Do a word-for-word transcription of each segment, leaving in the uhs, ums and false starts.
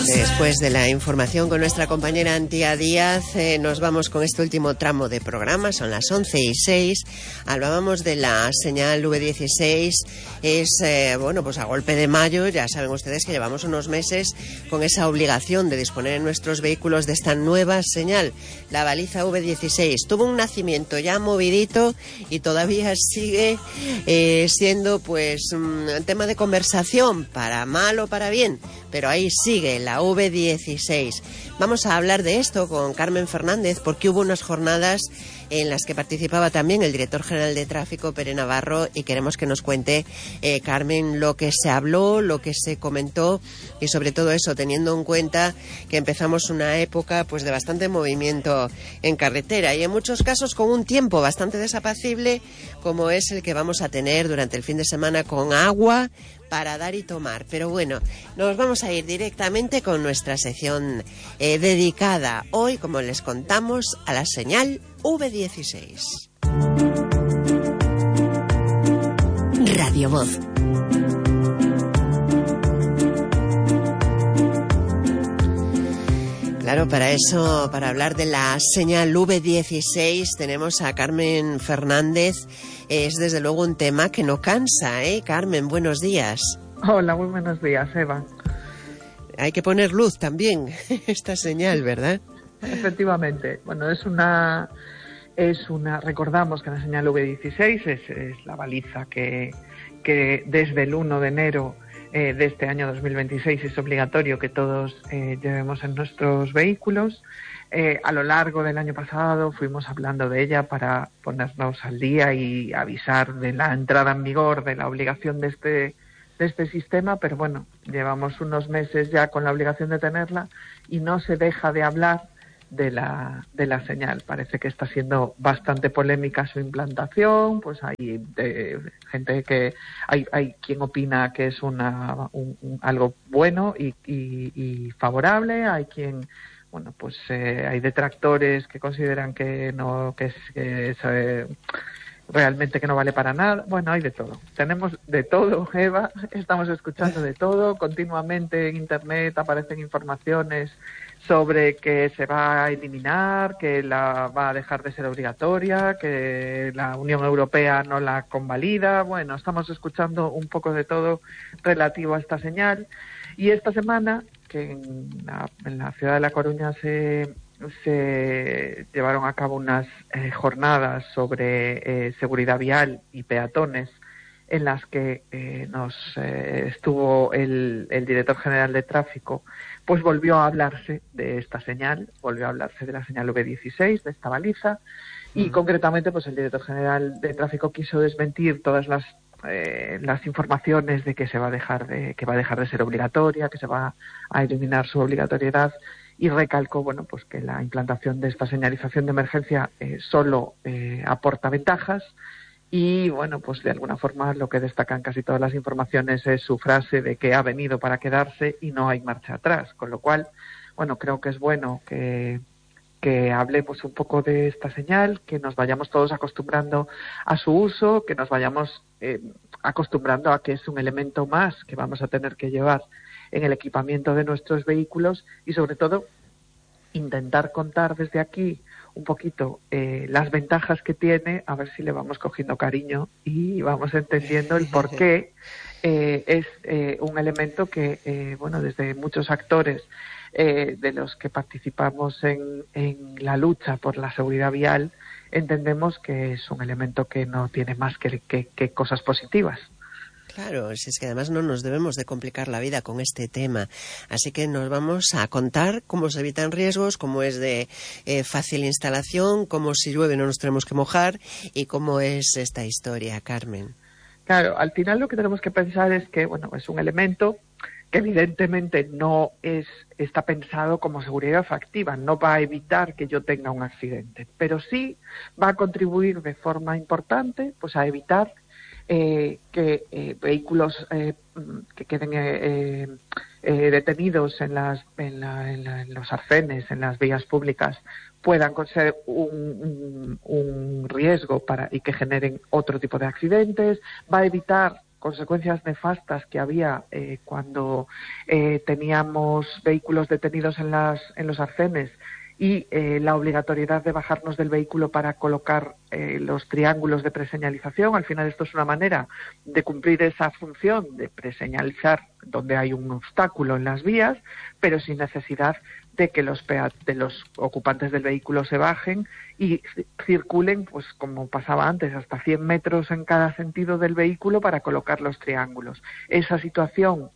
Después de la información con nuestra compañera Antía Díaz, eh, nos vamos con este último tramo de programa. Son las once y seis. Hablábamos de la señal V dieciséis. Es, eh, bueno, pues a golpe de mayo, ya saben ustedes que llevamos unos meses con esa obligación de disponer en nuestros vehículos de esta nueva señal, la baliza V dieciséis. Tuvo un nacimiento ya movidito y todavía sigue eh, siendo, pues, un tema de conversación, para mal o para bien, pero ahí sigue la V dieciséis. Vamos a hablar de esto con Carmen Fernández, porque hubo unas jornadas en las que participaba también el director general de tráfico, Pere Navarro, y queremos que nos cuente, eh, Carmen, lo que se habló, lo que se comentó, y sobre todo eso, teniendo en cuenta que empezamos una época pues de bastante movimiento en carretera y en muchos casos con un tiempo bastante desapacible, como es el que vamos a tener durante el fin de semana, con agua para dar y tomar. Pero bueno, nos vamos a ir directamente con nuestra sección eh, dedicada hoy, como les contamos, a la señal V dieciséis. Radio Voz. Claro, para eso, para hablar de la señal V dieciséis, tenemos a Carmen Fernández. Es desde luego un tema que no cansa, ¿eh? Carmen, buenos días. Hola, muy buenos días, Eva. Hay que poner luz también, esta señal, ¿verdad? Efectivamente. Bueno, es una, es una. Recordamos que la señal V dieciséis es, es la baliza que, que desde el uno de enero eh, de este año dos mil veintiséis es obligatorio que todos eh, llevemos en nuestros vehículos. Eh, a lo largo del año pasado fuimos hablando de ella para ponernos al día y avisar de la entrada en vigor de la obligación de este, de este sistema, pero bueno, llevamos unos meses ya con la obligación de tenerla y no se deja de hablar de la, de la señal. Parece que está siendo bastante polémica su implantación, pues hay eh, gente que, hay, hay quien opina que es una, un, un, algo bueno y, y, y favorable, hay quien... Bueno, pues eh, hay detractores que consideran que no, que es, que es eh, realmente que no vale para nada. Bueno, hay de todo. Tenemos de todo, Eva. Estamos escuchando de todo. Continuamente en Internet aparecen informaciones sobre que se va a eliminar, que la va a dejar de ser obligatoria, que la Unión Europea no la convalida. Bueno, estamos escuchando un poco de todo relativo a esta señal. Y esta semana, que en la, en la ciudad de La Coruña se, se llevaron a cabo unas eh, jornadas sobre eh, seguridad vial y peatones, en las que eh, nos eh, estuvo el, el director general de tráfico, pues volvió a hablarse de esta señal, volvió a hablarse de la señal V dieciséis, de esta baliza, y mm. concretamente pues el director general de tráfico quiso desmentir todas las Eh, las informaciones de que se va a dejar de que va a dejar de ser obligatoria, que se va a eliminar su obligatoriedad, y recalcó bueno pues que la implantación de esta señalización de emergencia eh, solo eh, aporta ventajas y bueno pues de alguna forma lo que destacan casi todas las informaciones es su frase de que ha venido para quedarse y no hay marcha atrás, con lo cual bueno creo que es bueno que que hablemos un poco de esta señal, que nos vayamos todos acostumbrando a su uso, que nos vayamos eh, acostumbrando a que es un elemento más que vamos a tener que llevar en el equipamiento de nuestros vehículos y sobre todo intentar contar desde aquí un poquito eh, las ventajas que tiene, a ver si le vamos cogiendo cariño y vamos entendiendo el por qué eh, es eh, un elemento que, eh, bueno, desde muchos actores Eh, de los que participamos en, en la lucha por la seguridad vial, entendemos que es un elemento que no tiene más que, que, que cosas positivas. Claro, si es que además no nos debemos de complicar la vida con este tema. Así que nos vamos a contar cómo se evitan riesgos, cómo es de eh, fácil instalación, cómo si llueve no nos tenemos que mojar y cómo es esta historia, Carmen. Claro, al final lo que tenemos que pensar es que, bueno, es un elemento que evidentemente no es está pensado como seguridad activa, no va a evitar que yo tenga un accidente, pero sí va a contribuir de forma importante pues a evitar eh, que eh, vehículos eh, que queden eh, eh, detenidos en, las, en, la, en, la, en los arcenes, en las vías públicas, puedan ser un, un, un riesgo para y que generen otro tipo de accidentes, va a evitar consecuencias nefastas que había eh, cuando eh, teníamos vehículos detenidos en, las, en los arcenes y eh, la obligatoriedad de bajarnos del vehículo para colocar eh, los triángulos de preseñalización. Al final esto es una manera de cumplir esa función de preseñalizar donde hay un obstáculo en las vías, pero sin necesidad de que los, pea- de los ocupantes del vehículo se bajen y circulen, pues como pasaba antes, hasta cien metros en cada sentido del vehículo para colocar los triángulos. Esa situación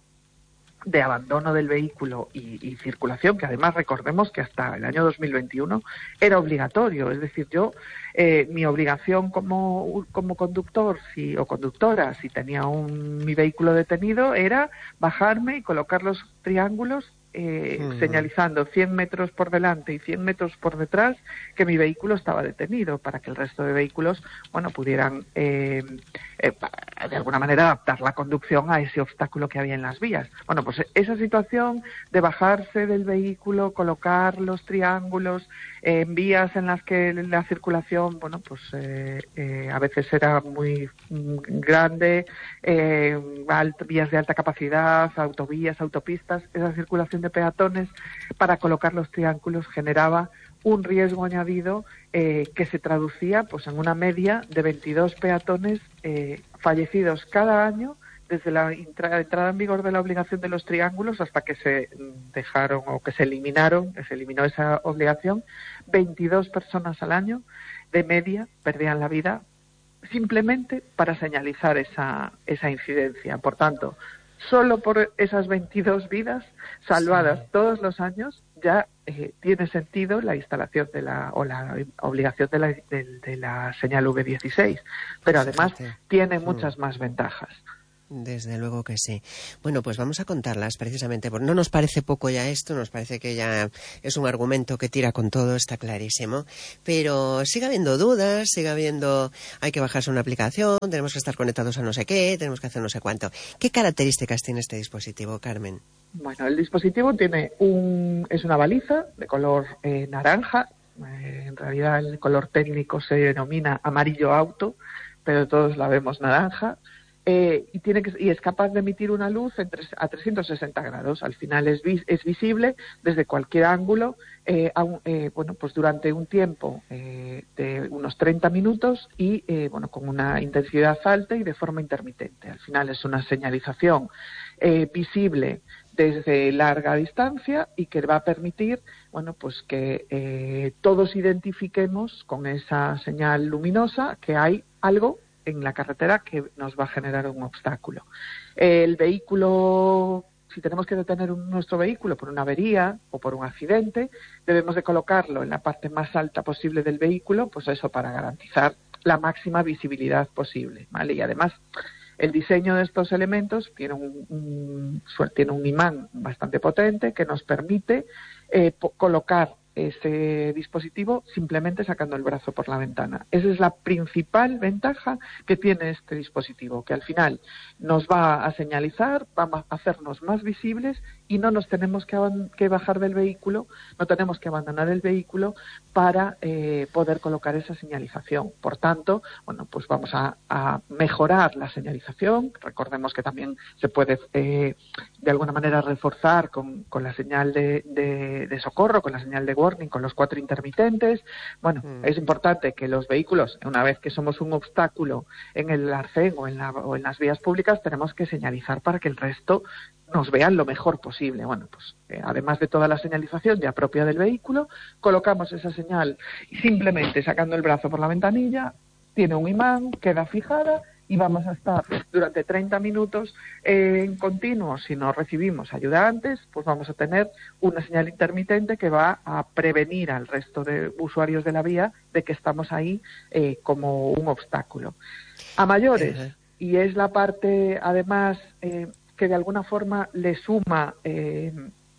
de abandono del vehículo y, y circulación, que además recordemos que hasta el año dos mil veintiuno era obligatorio, es decir, yo, eh, mi obligación como, como conductor si, o conductora, si tenía un, mi vehículo detenido, era bajarme y colocar los triángulos eh, uh-huh. señalizando cien metros por delante y cien metros por detrás que mi vehículo estaba detenido, para que el resto de vehículos, bueno, pudieran eh, eh, de alguna manera adaptar la conducción a ese obstáculo que había en las vías. Bueno, pues esa situación de bajarse del vehículo, colocar los triángulos eh, en vías en las que la circulación, bueno, pues eh, eh, a veces era muy grande, eh, alt, vías de alta capacidad, autovías, autopistas, esa circulación de peatones para colocar los triángulos generaba un riesgo añadido eh, que se traducía pues en una media de veintidós peatones eh, fallecidos cada año desde la entrada en vigor de la obligación de los triángulos hasta que se dejaron o que se eliminaron, que se eliminó esa obligación. veintidós personas al año de media perdían la vida simplemente para señalizar esa, esa incidencia. Por tanto, solo por esas veintidós vidas salvadas sí. todos los años ya eh, tiene sentido la instalación de la o la obligación de la, de, de la señal V dieciséis, pero además Fíjate. tiene muchas mm. más ventajas. Desde luego que sí. Bueno, pues vamos a contarlas precisamente, porque no nos parece poco ya esto, nos parece que ya es un argumento que tira con todo, está clarísimo, pero sigue habiendo dudas, sigue habiendo, hay que bajarse una aplicación, tenemos que estar conectados a no sé qué, tenemos que hacer no sé cuánto. ¿Qué características tiene este dispositivo, Carmen? Bueno, el dispositivo tiene un, es una baliza de color eh, naranja, eh, en realidad el color técnico se denomina amarillo auto, pero todos la vemos naranja. Eh, y tiene que y es capaz de emitir una luz en tres, a trescientos sesenta grados. Al final es, vis, es visible desde cualquier ángulo, eh, a un, eh, bueno, pues durante un tiempo eh, de unos treinta minutos y eh, bueno, con una intensidad alta y de forma intermitente. Al final es una señalización eh, visible desde larga distancia y que va a permitir, bueno, pues que eh, todos identifiquemos con esa señal luminosa que hay algo en la carretera que nos va a generar un obstáculo. El vehículo, si tenemos que detener un, nuestro vehículo por una avería o por un accidente, debemos de colocarlo en la parte más alta posible del vehículo, pues eso para garantizar la máxima visibilidad posible, ¿vale? Y además, el diseño de estos elementos tiene un, un, tiene un imán bastante potente que nos permite eh, po- colocar ese dispositivo simplemente sacando el brazo por la ventana. Esa es la principal ventaja que tiene este dispositivo, que al final nos va a señalizar, va a hacernos más visibles y no nos tenemos que, que bajar del vehículo, no tenemos que abandonar el vehículo para eh, poder colocar esa señalización. Por tanto, bueno, pues vamos a, a mejorar la señalización. Recordemos que también se puede eh, de alguna manera reforzar con, con la señal de, de, de socorro, con la señal de warning, con los cuatro intermitentes. Bueno, mm. es importante que los vehículos, una vez que somos un obstáculo en el arcén o en, la, o en las vías públicas, tenemos que señalizar para que el resto nos vean lo mejor posible. Bueno, pues eh, además de toda la señalización ya propia del vehículo, colocamos esa señal simplemente sacando el brazo por la ventanilla, tiene un imán, queda fijada y vamos a estar durante treinta minutos eh, en continuo. Si no recibimos ayuda antes, pues vamos a tener una señal intermitente que va a prevenir al resto de usuarios de la vía de que estamos ahí eh, como un obstáculo. A mayores, uh-huh. y es la parte además eh, que de alguna forma le suma eh,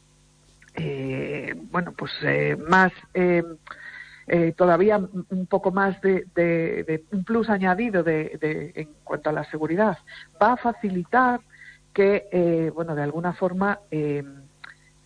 eh, bueno pues eh, más eh, eh, todavía un poco más de, de, de un plus añadido de, de, en cuanto a la seguridad, va a facilitar que eh, bueno de alguna forma eh,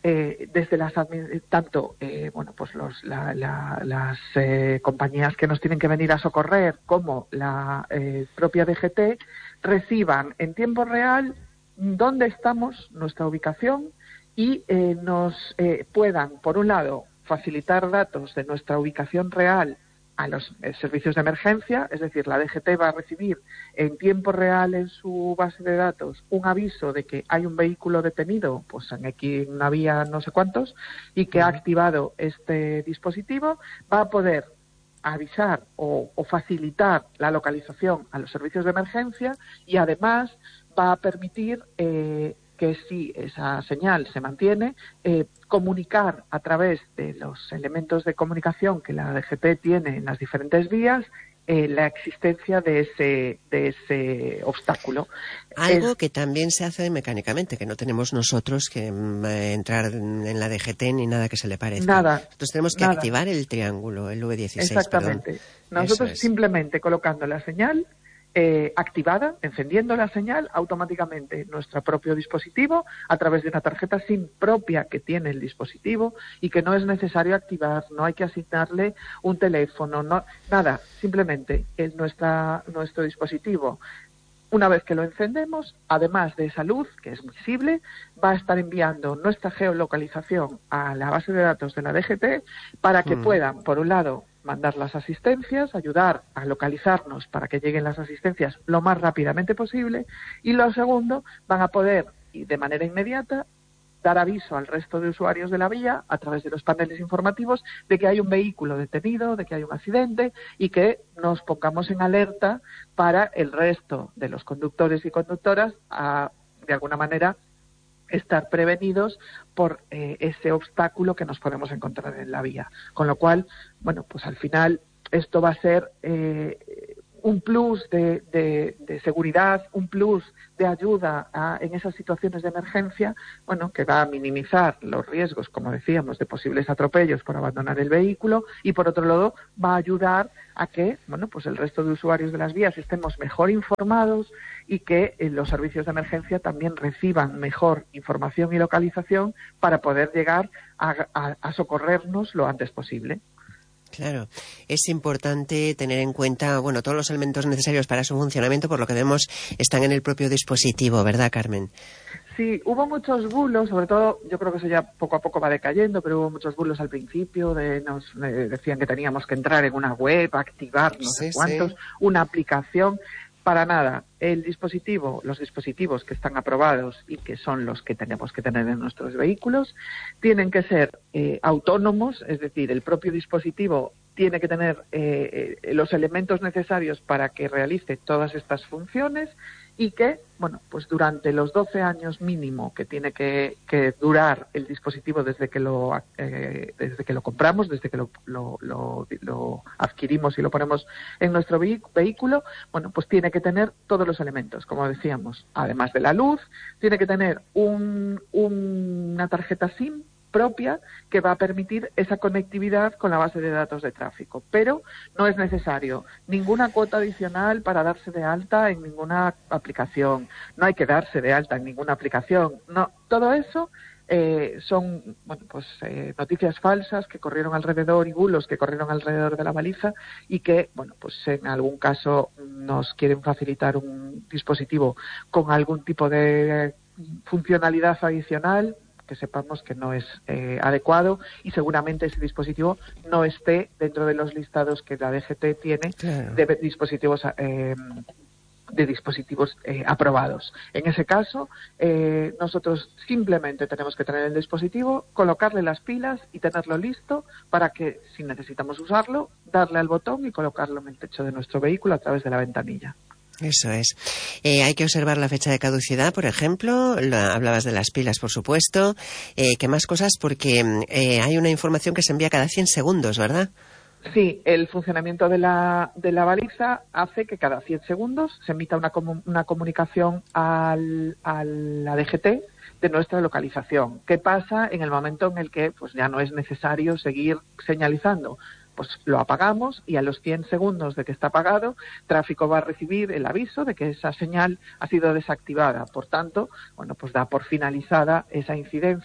eh, desde las tanto eh, bueno pues los, la, la, las eh, compañías que nos tienen que venir a socorrer como la eh, propia D G T reciban en tiempo real dónde estamos, nuestra ubicación, y eh, nos eh, puedan, por un lado, facilitar datos de nuestra ubicación real a los eh, servicios de emergencia, es decir, la D G T va a recibir en tiempo real en su base de datos un aviso de que hay un vehículo detenido, pues en aquí una vía no sé cuántos, y que ha activado este dispositivo, va a poder avisar o, o facilitar la localización a los servicios de emergencia y además va a permitir eh, que si esa señal se mantiene, eh, comunicar a través de los elementos de comunicación que la D G T tiene en las diferentes vías eh, la existencia de ese, de ese obstáculo. Algo es, que también se hace mecánicamente, que no tenemos nosotros que eh, entrar en la D G T ni nada que se le parezca. Nada. Nosotros tenemos que nada. activar el triángulo, el V dieciséis. Exactamente. Perdón. Nosotros es. simplemente colocando la señal Eh, activada, encendiendo la señal, automáticamente nuestro propio dispositivo, a través de una tarjeta SIM propia que tiene el dispositivo y que no es necesario activar, no hay que asignarle un teléfono, no, nada, simplemente es nuestra, nuestro dispositivo. Una vez que lo encendemos, además de esa luz, que es visible, va a estar enviando nuestra geolocalización a la base de datos de la D G T para que mm. puedan, por un lado, mandar las asistencias, ayudar a localizarnos para que lleguen las asistencias lo más rápidamente posible, y lo segundo, van a poder, de manera inmediata, dar aviso al resto de usuarios de la vía, a través de los paneles informativos, de que hay un vehículo detenido, de que hay un accidente, y que nos pongamos en alerta para el resto de los conductores y conductoras a, de alguna manera, estar prevenidos por eh, ese obstáculo que nos podemos encontrar en la vía. Con lo cual, bueno, pues al final esto va a ser eh, un plus de, de, de seguridad, un plus de ayuda a, en esas situaciones de emergencia, bueno, que va a minimizar los riesgos, como decíamos, de posibles atropellos por abandonar el vehículo, y por otro lado va a ayudar a que, bueno, pues el resto de usuarios de las vías estemos mejor informados y que eh, los servicios de emergencia también reciban mejor información y localización para poder llegar a, a, a socorrernos lo antes posible. Claro, es importante tener en cuenta, bueno, todos los elementos necesarios para su funcionamiento, por lo que vemos, están en el propio dispositivo, ¿verdad, Carmen? Sí, hubo muchos bulos, sobre todo, yo creo que eso ya poco a poco va decayendo, pero hubo muchos bulos al principio, de nos eh, decían que teníamos que entrar en una web, activar no sé sí, cuántos, sí. una aplicación. Para nada, el dispositivo, los dispositivos que están aprobados y que son los que tenemos que tener en nuestros vehículos, tienen que ser eh, autónomos, es decir, el propio dispositivo tiene que tener eh, eh, los elementos necesarios para que realice todas estas funciones, y que, bueno, pues durante los doce años mínimo que tiene que, que durar el dispositivo desde que lo eh, desde que lo compramos, desde que lo, lo, lo, lo adquirimos y lo ponemos en nuestro vehículo, bueno, pues tiene que tener todos los elementos, como decíamos, además de la luz, tiene que tener un, un, una tarjeta SIM propia que va a permitir esa conectividad con la base de datos de tráfico. Pero no es necesario ninguna cuota adicional para darse de alta en ninguna aplicación. No hay que darse de alta en ninguna aplicación. No, todo eso eh, son bueno, pues eh, noticias falsas que corrieron alrededor y bulos que corrieron alrededor de la baliza y que, bueno, pues en algún caso nos quieren facilitar un dispositivo con algún tipo de funcionalidad adicional que sepamos que no es eh, adecuado, y seguramente ese dispositivo no esté dentro de los listados que la D G T tiene claro. de dispositivos eh, de dispositivos eh, aprobados. En ese caso, eh, nosotros simplemente tenemos que tener el dispositivo, colocarle las pilas y tenerlo listo para que, si necesitamos usarlo, darle al botón y colocarlo en el techo de nuestro vehículo a través de la ventanilla. Eso es. Eh, hay que observar la fecha de caducidad, por ejemplo. La, hablabas de las pilas, por supuesto. Eh, ¿Qué más cosas? Porque eh, hay una información que se envía cada cien segundos, ¿verdad? Sí, el funcionamiento de la, de la baliza hace que cada cien segundos se emita una, comu- una comunicación al, a la D G T de nuestra localización. ¿Qué pasa en el momento en el que pues ya no es necesario seguir señalizando? Pues lo apagamos y a los cien segundos de que está apagado, tráfico va a recibir el aviso de que esa señal ha sido desactivada. Por tanto, bueno, pues da por finalizada esa incidencia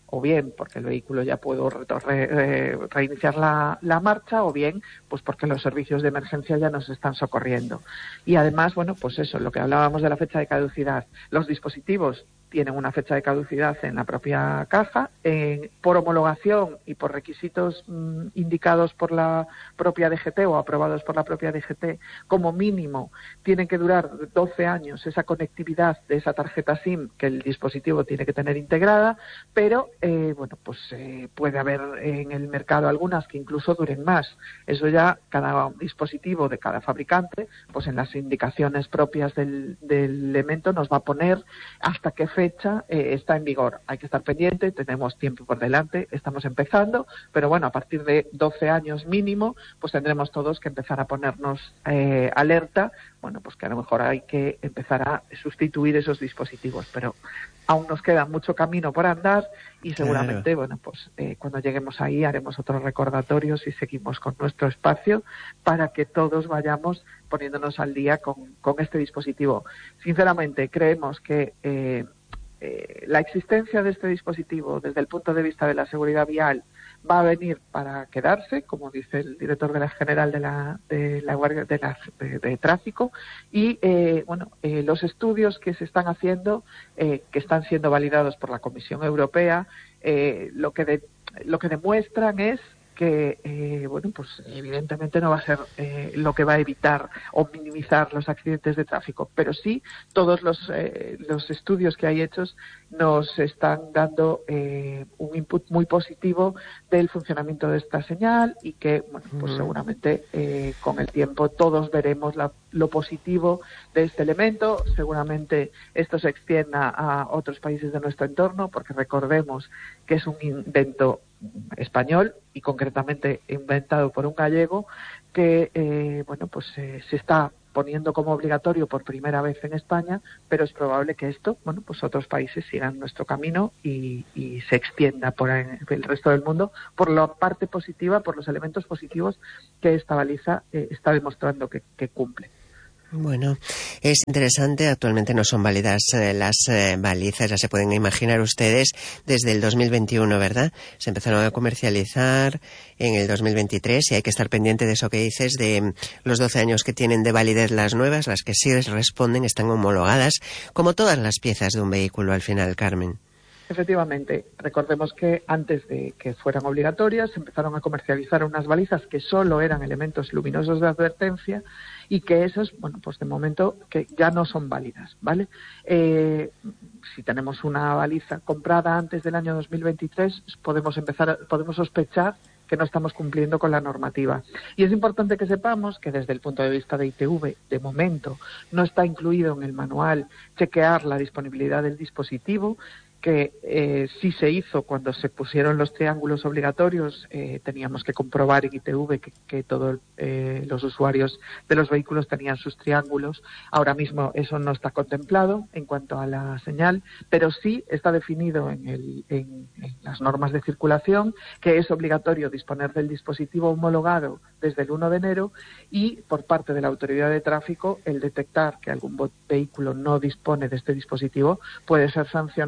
o bien porque el vehículo ya puedo re, re, reiniciar la, la marcha, o bien pues porque los servicios de emergencia ya nos están socorriendo. Y además, bueno, pues eso, lo que hablábamos de la fecha de caducidad, los dispositivos tienen una fecha de caducidad en la propia caja, eh, por homologación y por requisitos mmm, indicados por la propia D G T o aprobados por la propia D G T, como mínimo tienen que durar doce años esa conectividad de esa tarjeta SIM que el dispositivo tiene que tener integrada, pero eh, bueno, pues eh, puede haber en el mercado algunas que incluso duren más. Eso ya cada dispositivo de cada fabricante, pues en las indicaciones propias del, del elemento nos va a poner hasta qué fecha eh, está en vigor. Hay que estar pendiente, tenemos tiempo por delante, estamos empezando, pero bueno, a partir de doce años mínimo, pues tendremos todos que empezar a ponernos eh, alerta, bueno, pues que a lo mejor hay que empezar a sustituir esos dispositivos, pero aún nos queda mucho camino por andar y seguramente, claro, bueno, pues eh, cuando lleguemos ahí haremos otros recordatorios y seguimos con nuestro espacio para que todos vayamos poniéndonos al día con, con este dispositivo. Sinceramente, creemos que eh, eh, la existencia de este dispositivo desde el punto de vista de la seguridad vial va a venir para quedarse, como dice el director de la general de la de la guardia de, la, de, de tráfico, y eh, bueno, eh, los estudios que se están haciendo, eh, que están siendo validados por la Comisión Europea, eh, lo que de, lo que demuestran es que, eh, bueno, pues evidentemente no va a ser eh, lo que va a evitar o minimizar los accidentes de tráfico, pero sí todos los, eh, los estudios que hay hechos nos están dando eh, un input muy positivo del funcionamiento de esta señal y que, bueno, pues uh-huh. seguramente eh, con el tiempo todos veremos la, lo positivo de este elemento. Seguramente esto se extienda a otros países de nuestro entorno, porque recordemos que es un invento español y concretamente inventado por un gallego que eh, bueno pues eh, se está poniendo como obligatorio por primera vez en España, pero es probable que esto, bueno, pues otros países sigan nuestro camino y, y se extienda por el resto del mundo por la parte positiva, por los elementos positivos que esta baliza eh, está demostrando que, que cumple. Bueno, es interesante. Actualmente no son válidas eh, las eh, balizas, ya se pueden imaginar ustedes, desde el dos mil veintiuno, ¿verdad? Se empezaron a comercializar en el dos mil veintitrés y hay que estar pendiente de eso que dices, de los doce años que tienen de validez las nuevas, las que sí responden, están homologadas, como todas las piezas de un vehículo al final, Carmen. Efectivamente, recordemos que antes de que fueran obligatorias se empezaron a comercializar unas balizas que solo eran elementos luminosos de advertencia y que esas, bueno, pues de momento que ya no son válidas, ¿vale? Eh, si tenemos una baliza comprada antes del año dos mil veintitrés, podemos empezar, podemos sospechar que no estamos cumpliendo con la normativa. Y es importante que sepamos que desde el punto de vista de I T V, de momento, no está incluido en el manual chequear la disponibilidad del dispositivo, que eh, sí se hizo cuando se pusieron los triángulos obligatorios. Eh, teníamos que comprobar en I T V que, que todos eh, los usuarios de los vehículos tenían sus triángulos. Ahora mismo eso no está contemplado en cuanto a la señal, pero sí está definido en, el, en, en las normas de circulación que es obligatorio disponer del dispositivo homologado desde el uno de enero y por parte de la autoridad de tráfico el detectar que algún vehículo no dispone de este dispositivo puede ser sancionado